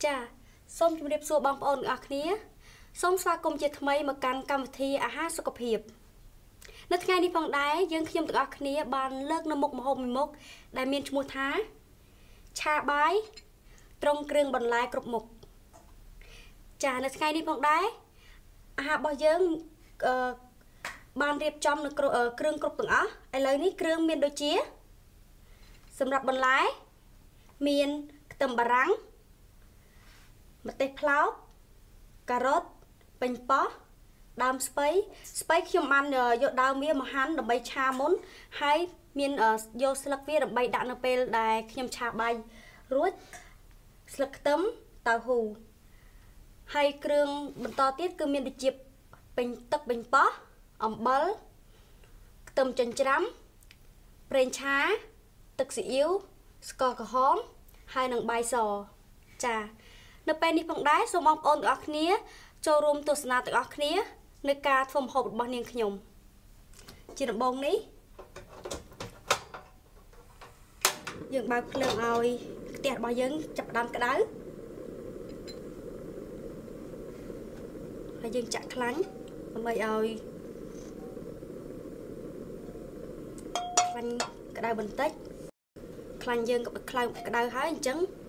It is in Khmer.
ចាសូមជម្រាបសួរបងប្អូនទាំងអស់គ្នាសូមស្វាគមន៍ជាថ្មីមកកាន់កម្មវិធីអាហារសុខភាពនៅថ្ងៃនេះផងដែរយើងខ្ញុំទាំងអស់គ្នាបានលើកនៅមុខម្ហូបមួយមុខដែលមានឈ្មោះថាឆាបាយត្រង់គ្រឿងបន្លែគ្រប់មុខចានៅថ្ងៃនេះផងដែរអាហាររបស់យើងបានរៀបចំនៅគ្រឿងគ្រប់ទាំងអស់ឥឡូវនេះគ្រឿងមានដូចជាសម្រាប់បន្លែមានខ្ទឹមបារាំងម្ទេសប្លោកការ៉ុតប៉េងប៉ោះដើមស្ពៃខ្ញុំបានយកដើមវាមកហាន់ដើម្បីឆាមុនហើយមានយកស្លឹកវាដើម្បីដាក់នៅពេលដែលខ្ញុំឆាបាយរួចស្លឹកខ្ទឹមតៅហ៊ូហើយគ្រឿងបន្តទៀតគឺមានដូចជាទឹកប៉េងប៉ោះអំបិលខ្ទឹមចិញ្ច្រាំប្រេងឆាទឹកស៊ីអ៊ីវស្ករក្រហមហើយនិងបាយសចានៅពេលនេះផងដែរសូមបងប្អូនទាំងអស់គ្នាចូលរួមទស្សនាទាំងអស់គ្នានៅការធ្វើម្ហូបរបស់នាងខ្ញុំជាដំបូងនេះយើងបើកភ្លើងឲ្យខ្ទះរបស់យើងចាប់ផ្ដើមក្តៅហើយយើងចាក់ខ្លាញ់ដើម្បីឲ្យខ្លាញ់ក្តៅបន្តិចខ្លាញ់យើងក៏ក្តៅហើយអញ្ចឹង